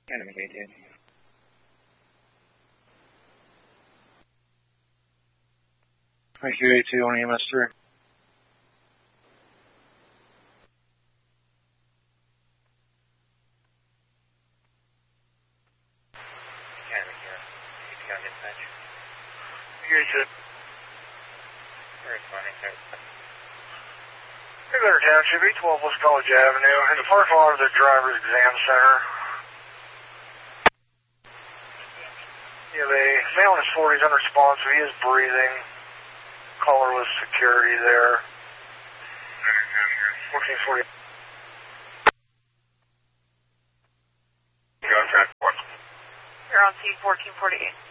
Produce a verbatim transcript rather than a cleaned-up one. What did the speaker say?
Enemy eighteen. I Q A two on E M S three. Enemy here. E T on dispatch. You should. Very funny. Hey there, Township, E twelve West College Avenue, in the parking lot of the driver's exam center. You have a male in his forties, unresponsive, he is breathing. Collarless security there. fourteen forty. Go track one. You're on C fourteen forty-eight.